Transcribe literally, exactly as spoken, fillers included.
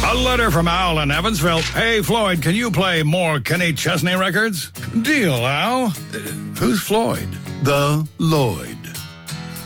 A letter from Al in Evansville. Hey, Floyd, can you play more Kenny Chesney records? Deal, Al. Uh, who's Floyd? The Lloyd.